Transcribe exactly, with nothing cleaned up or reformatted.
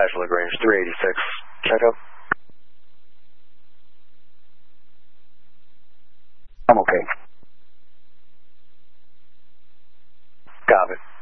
National Lagrange three eighty-six. Check out. I'm okay. Got it.